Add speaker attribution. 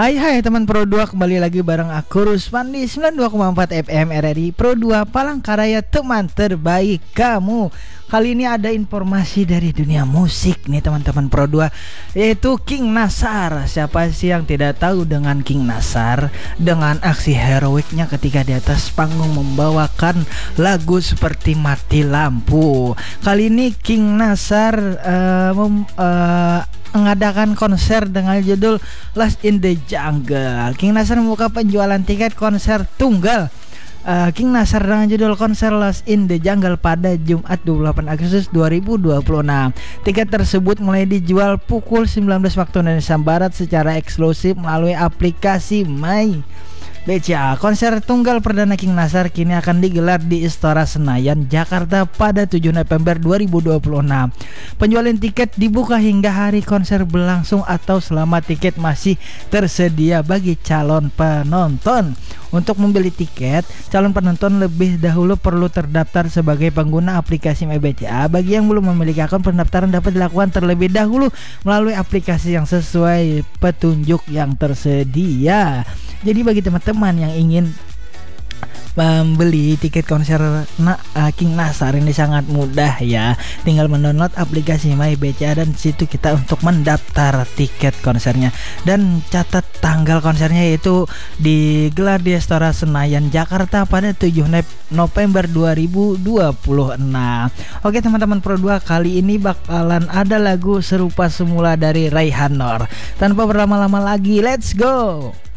Speaker 1: Hai teman Pro 2, kembali lagi bareng aku Rusman di 92,4 FM RRI Pro 2 Palangkaraya, teman terbaik kamu. Kali ini ada informasi dari dunia musik nih teman-teman Pro 2, yaitu King Nasar. Siapa sih yang tidak tahu dengan King Nasar, dengan aksi heroiknya ketika di atas panggung membawakan lagu seperti Mati Lampu. Kali ini King Nasar mengadakan konser dengan judul Lost in the Jungle. King Nasar membuka penjualan tiket konser tunggal King Nasar dengan judul konser Lost in the Jungle pada Jumat 28 Agustus 2026. Tiket tersebut mulai dijual pukul 19 waktu Indonesia Barat secara eksklusif melalui aplikasi MyBCA. Konser tunggal perdana King Nasar kini akan digelar di Istora Senayan, Jakarta pada 7 November 2026. Penjualan tiket dibuka hingga hari konser berlangsung atau selama tiket masih tersedia bagi calon penonton. Untuk membeli tiket, calon penonton lebih dahulu perlu terdaftar sebagai pengguna aplikasi MyBCA. Bagi yang belum memiliki akun, pendaftaran dapat dilakukan terlebih dahulu melalui aplikasi yang sesuai petunjuk yang tersedia. Jadi bagi teman-teman yang ingin membeli tiket konser King Nasar ini sangat mudah ya. Tinggal mendownload aplikasi MyBCA dan situ kita untuk mendaftar tiket konsernya. Dan catat tanggal konsernya, yaitu digelar di Istora Senayan, Jakarta pada 7 November 2026. Oke teman-teman Pro 2, kali ini bakalan ada lagu Serupa Semula dari Raihan Nur. Tanpa berlama-lama lagi, let's go.